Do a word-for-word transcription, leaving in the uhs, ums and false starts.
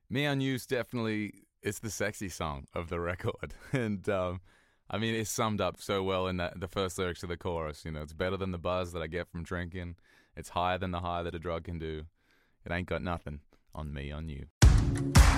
Me on You's definitely, it's the sexy song of the record. And, um, I mean, it's summed up so well in that the first lyrics of the chorus. You know, it's better than the buzz that I get from drinking. It's higher than the high that a drug can do. It ain't got nothing on me, on you.